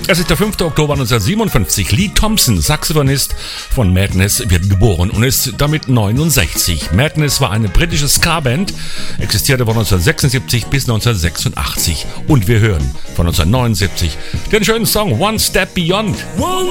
Es ist der 5. Oktober 1957. Lee Thompson, Saxophonist von Madness, wird geboren und ist damit 69. Madness war eine britische Ska-Band, existierte von 1976 bis 1986. Und wir hören von 1979 den schönen Song One Step Beyond.